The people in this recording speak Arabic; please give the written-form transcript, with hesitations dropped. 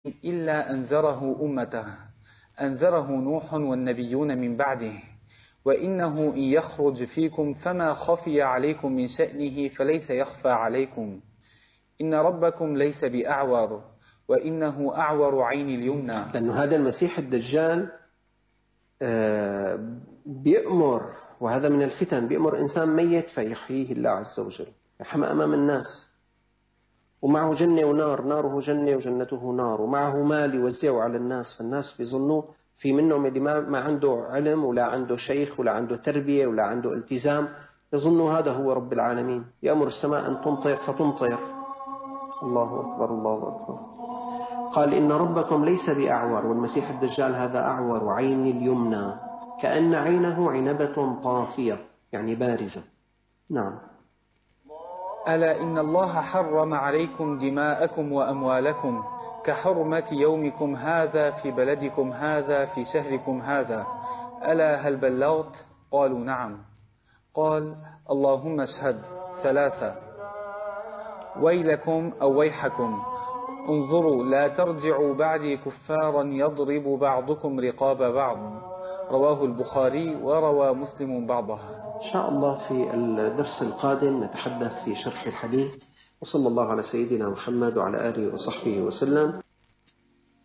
إلا أنذره أمته، أنذره نوح والنبيون من بعده، وإنه إن يخرج فيكم فما خفي عليكم من شأنه فليس يخفى عليكم، إن ربكم ليس بأعور، وإنه أعور عين اليمنى. لأنه هذا المسيح الدجال بيأمر، وهذا من الفتن، بيأمر إنسان ميت فيحييه الله عز وجل، يحمى أمام الناس، ومعه جنة ونار، ناره جنة وجنته نار، ومعه مال يوزعه على الناس، فالناس بيظنوا في منهم اللي ما عنده علم ولا عنده شيخ ولا عنده تربية ولا عنده التزام، يظنوا هذا هو رب العالمين، يأمر السماء أن تمطر فتمطر. الله أكبر الله أكبر. قال إن ربكم ليس بأعور، والمسيح الدجال هذا أعور عين اليمنى، كأن عينه عنبة طافية يعني بارزة. نعم. ألا إن الله حرم عليكم دماءكم وأموالكم كحرمة يومكم هذا في بلدكم هذا في شهركم هذا، ألا هل بلغت؟ قالوا نعم. قال اللهم اشهد ثلاثة، ويلكم أو ويحكم، انظروا لا ترجعوا بعدي كفارا يضرب بعضكم رقاب بعض. رواه البخاري وروى مسلم بعضها. إن شاء الله في الدرس القادم نتحدث في شرح الحديث، وصلى الله على سيدنا محمد وعلى آله وصحبه وسلم.